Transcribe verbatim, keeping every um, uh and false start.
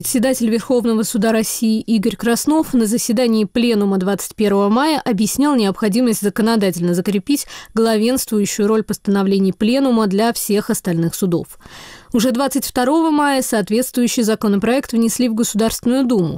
Председатель Верховного суда России Игорь Краснов на заседании Пленума двадцать первого мая объяснял необходимость законодательно закрепить главенствующую роль постановлений Пленума для всех остальных судов. Уже двадцать второго мая соответствующий законопроект внесли в Государственную Думу.